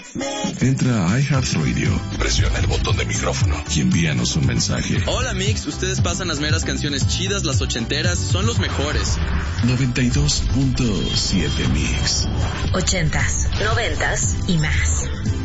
Entra a iHeartRadio, presiona el botón de micrófono y envíanos un mensaje. Hola Mix, ustedes pasan las meras canciones chidas, las ochenteras, son los mejores. 92.7 Mix. 80s, 90s y más.